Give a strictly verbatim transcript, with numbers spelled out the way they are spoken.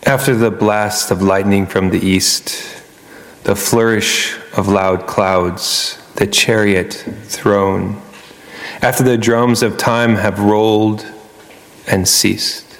After the blast of lightning from the east, the flourish of loud clouds, the chariot throne, after the drums of time have rolled and ceased,